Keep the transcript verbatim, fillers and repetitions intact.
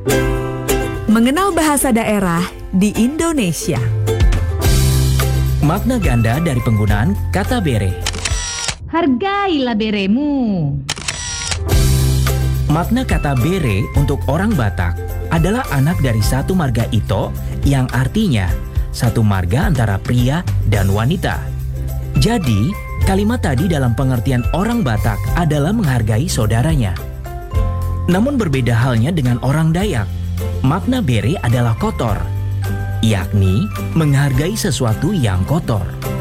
Mengenal bahasa daerah di Indonesia. Makna ganda dari penggunaan kata bere. Hargailah beremu. Makna kata bere untuk orang Batak adalah anak dari satu marga Ito yang artinya satu marga antara pria dan wanita. Jadi, kalimat tadi dalam pengertian orang Batak adalah menghargai saudaranya. Namun berbeda halnya dengan orang Dayak. Makna bere adalah kotor, yakni menghargai sesuatu yang kotor.